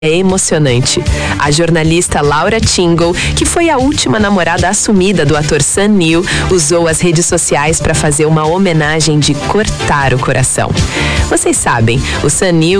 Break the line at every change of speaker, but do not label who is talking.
é emocionante. A jornalista Laura Tingle, que foi a última namorada assumida do ator Sam Neill, usou as redes sociais para fazer uma homenagem de cortar o coração. Vocês sabem, o Sam Neill